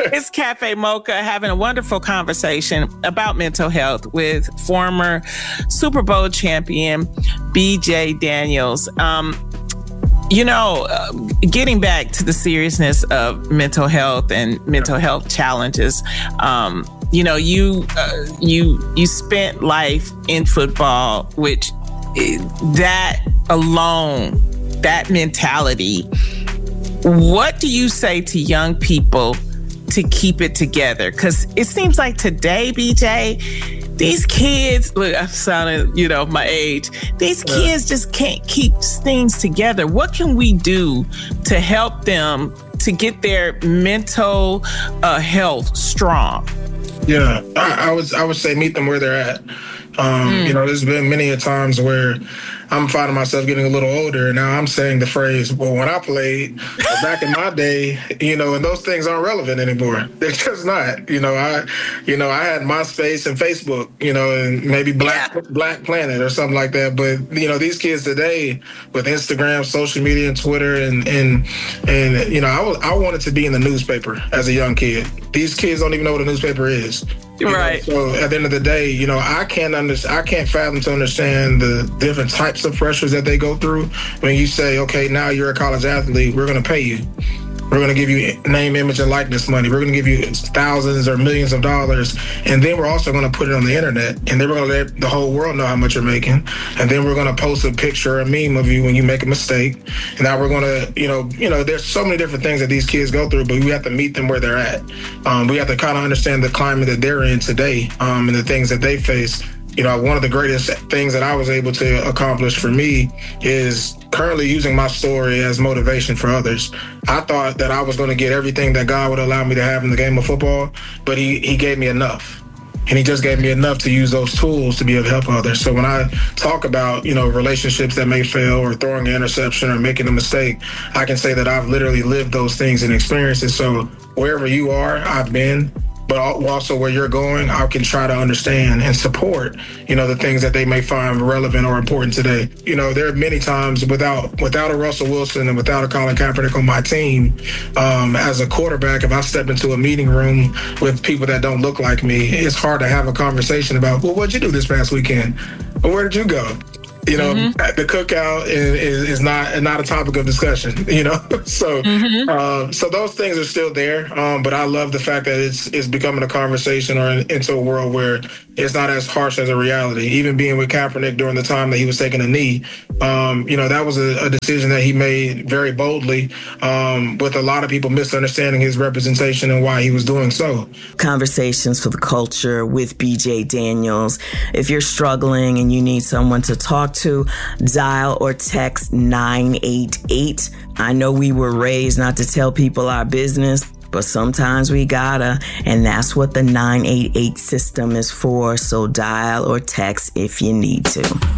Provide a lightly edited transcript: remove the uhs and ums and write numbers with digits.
It's Cafe Mocha having a wonderful conversation about mental health with former Super Bowl champion BJ Daniels. Getting back to the seriousness of mental health and mental health challenges, you spent life in football, which that alone, that mentality. What do you say to young people to keep it together? Because it seems like today, BJ, these kids, look, I'm sounding, my age. These kids just can't keep things together. What can we do to help them to get their mental health strong? Yeah, I would say meet them where they're at. There's been many a times where I'm finding myself getting a little older, and now I'm saying the phrase, well, when I played back in my day, and those things aren't relevant anymore. They're just not. I had MySpace and Facebook, and maybe Black Planet or something like that. But, these kids today with Instagram, social media, and Twitter, and I wanted to be in the newspaper as a young kid. These kids don't even know what a newspaper is. Right. So at the end of the day, I can't fathom to understand the different types of pressures that they go through when you say, okay, now you're a college athlete, we're going to pay you. We're going to give you name, image, and likeness money. We're going to give you thousands or millions of dollars. And then we're also going to put it on the internet. And then we're going to let the whole world know how much you're making. And then we're going to post a picture or a meme of you when you make a mistake. And now we're going to, there's so many different things that these kids go through, but we have to meet them where they're at. We have to kind of understand the climate that they're in today and the things that they face. One of the greatest things that I was able to accomplish for me is currently using my story as motivation for others. I thought that I was going to get everything that God would allow me to have in the game of football, but he gave me enough. And he just gave me enough to use those tools to be able to help others. So when I talk about, relationships that may fail or throwing an interception or making a mistake, I can say that I've literally lived those things and experienced it. So wherever you are, I've been. But also where you're going, I can try to understand and support, the things that they may find relevant or important today. There are many times without a Russell Wilson and without a Colin Kaepernick on my team, as a quarterback, if I step into a meeting room with people that don't look like me, it's hard to have a conversation about, well, what'd you do this past weekend? Or where did you go? The cookout is not a topic of discussion, So so those things are still there. But I love the fact that it's becoming a conversation or into a world where it's not as harsh as a reality. Even being with Kaepernick during the time that he was taking a knee, that was a decision that he made very boldly, with a lot of people misunderstanding his representation and why he was doing so. Conversations for the Culture with BJ Daniels. If you're struggling and you need someone to talk to, dial or text 988. I know we were raised not to tell people our business, but sometimes we gotta, and that's what the 988 system is for. So dial or text if you need to.